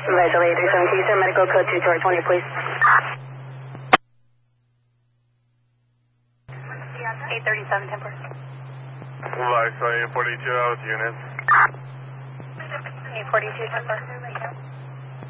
Charlie 837, can you send medical code 2 to our 20, please? 837, temper. Flight 842 out units. 842, temper.